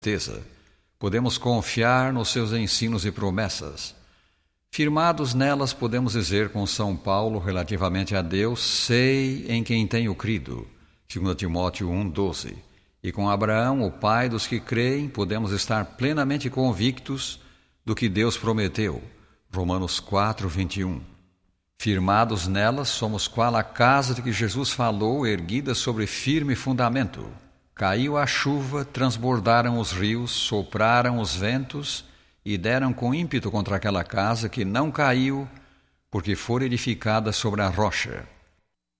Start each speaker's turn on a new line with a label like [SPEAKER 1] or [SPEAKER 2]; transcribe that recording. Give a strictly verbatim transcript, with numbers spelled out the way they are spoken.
[SPEAKER 1] certeza, podemos confiar nos seus ensinos e promessas. Firmados nelas, podemos dizer com São Paulo relativamente a Deus: sei em quem tenho crido, segundo Timóteo um, doze. E com Abraão, o pai dos que creem, podemos estar plenamente convictos do que Deus prometeu, Romanos quatro, vinte e um. Firmados nelas, somos qual a casa de que Jesus falou, erguida sobre firme fundamento. Caiu a chuva, transbordaram os rios, sopraram os ventos e deram com ímpeto contra aquela casa que não caiu, porque fora edificada sobre a rocha.